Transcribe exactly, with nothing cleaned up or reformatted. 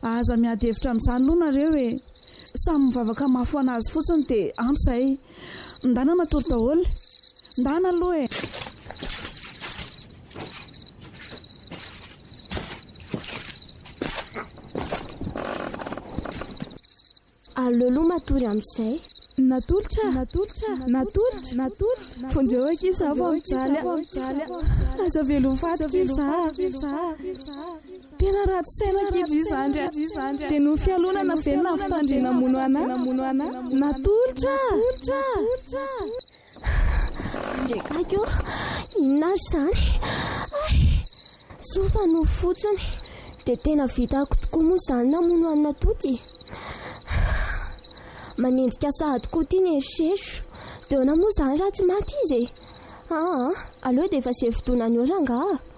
aza miady hevitra amin'izany aloha nareo hoe samy mivavaka mafy anazy fotsiny dia ampizay ndana matory daholo ndana aloha e aloloha matory amin'izay natolotra natolotra natolotra natolotra fondreo aky izy avy mijaly aza velony fatika iza tena ratsy saina kidy izandry dia no fialonana velona ny fitandrena mono ana natolotra ndraikako inona azy izany sofa no fotsiny dia tena vitako tokoa moa izany namono any natoky manendrika sahady koa tia ny eritreritro dia ona moa izany raha tsy maty izy e aa aloha dia efa sy hevi-taona any eo rangaha